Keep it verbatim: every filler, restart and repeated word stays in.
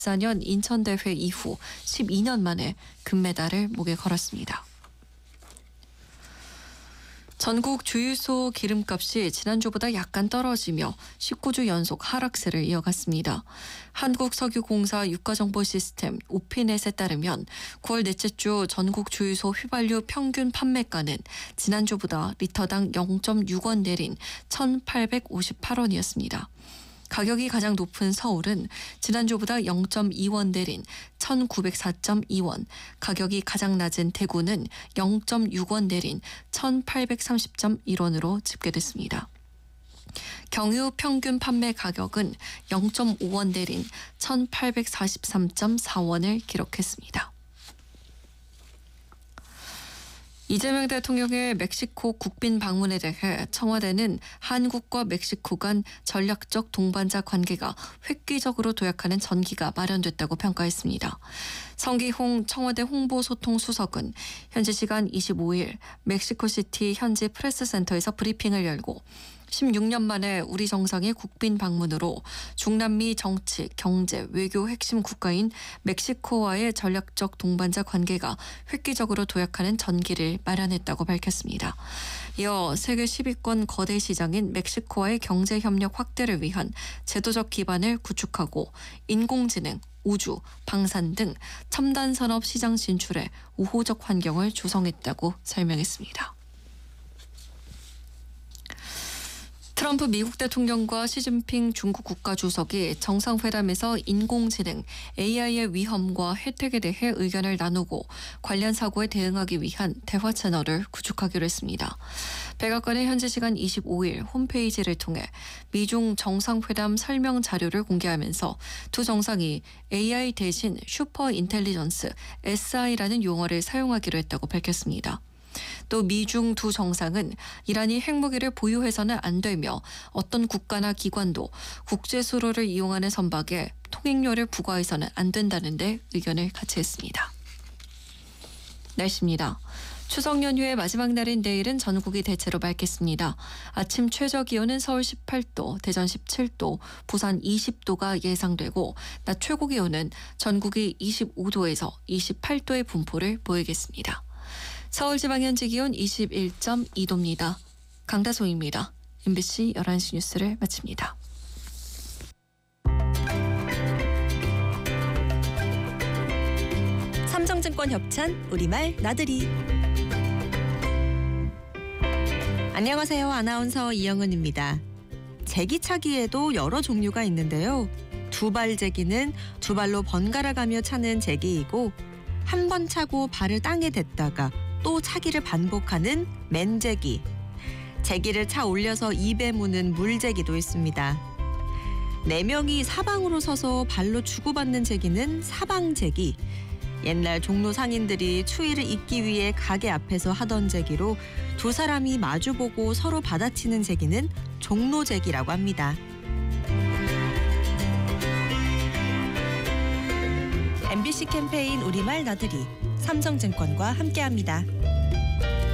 이천십사 년 인천대회 이후 십이 년 만에 금메달을 목에 걸었습니다. 전국 주유소 기름값이 지난주보다 약간 떨어지며 십구 주 연속 하락세를 이어갔습니다. 한국석유공사 유가정보시스템 오피넷에 따르면 구월 넷째 주 전국 주유소 휘발유 평균 판매가는 지난주보다 리터당 영 점 육 원 내린 천팔백오십팔 원이었습니다. 가격이 가장 높은 서울은 지난주보다 영 점 이 원 내린 천구백사 점 이 원, 가격이 가장 낮은 대구는 영 점 육 원 내린 천팔백삼십 점 일 원으로 집계됐습니다. 경유 평균 판매 가격은 영 점 오 원 내린 천팔백사십삼 점 사 원을 기록했습니다. 이재명 대통령의 멕시코 국빈 방문에 대해 청와대는 한국과 멕시코 간 전략적 동반자 관계가 획기적으로 도약하는 전기가 마련됐다고 평가했습니다. 성기홍 청와대 홍보소통수석은 현지 시간 이십오 일 멕시코시티 현지 프레스센터에서 브리핑을 열고 십육 년 만에 우리 정상의 국빈 방문으로 중남미 정치, 경제, 외교 핵심 국가인 멕시코와의 전략적 동반자 관계가 획기적으로 도약하는 전기를 마련했다고 밝혔습니다. 이어 세계 십 위권 거대 시장인 멕시코와의 경제 협력 확대를 위한 제도적 기반을 구축하고 인공지능, 우주, 방산 등 첨단 산업 시장 진출에 우호적 환경을 조성했다고 설명했습니다. 트럼프 미국 대통령과 시진핑 중국 국가주석이 정상회담에서 인공지능, 에이아이의 위험과 혜택에 대해 의견을 나누고 관련 사고에 대응하기 위한 대화 채널을 구축하기로 했습니다. 백악관은 현지 시간 이십오 일 홈페이지를 통해 미중 정상회담 설명 자료를 공개하면서 두 정상이 에이아이 대신 슈퍼 인텔리전스, 에스아이라는 용어를 사용하기로 했다고 밝혔습니다. 또 미중 두 정상은 이란이 핵무기를 보유해서는 안 되며 어떤 국가나 기관도 국제 수로를 이용하는 선박에 통행료를 부과해서는 안 된다는 데 의견을 같이 했습니다. 날씨입니다. 추석 연휴의 마지막 날인 내일은 전국이 대체로 맑겠습니다. 아침 최저 기온은 서울 십팔 도, 대전 십칠 도, 부산 이십 도가 예상되고 낮 최고 기온은 전국이 이십오 도에서 이십팔 도의 분포를 보이겠습니다. 서울 지방 현지 기온 이십일 점 이 도입니다. 강다솜입니다. 엠비씨 열한 시 뉴스를 마칩니다. 삼성증권 협찬 우리말 나들이. 안녕하세요. 아나운서 이영은입니다. 제기차기에도 여러 종류가 있는데요. 두발 제기는 두 발로 번갈아 가며 차는 제기이고 한 번 차고 발을 땅에 댔다가 또 차기를 반복하는 맨제기, 제기를 차 올려서 입에 무는 물제기도 있습니다. 네 명이 사방으로 서서 발로 주고받는 제기는 사방제기, 옛날 종로 상인들이 추위를 잊기 위해 가게 앞에서 하던 제기로 두 사람이 마주보고 서로 받아치는 제기는 종로제기라고 합니다. 엠비씨 캠페인 우리말 나들이 삼성증권과 함께합니다.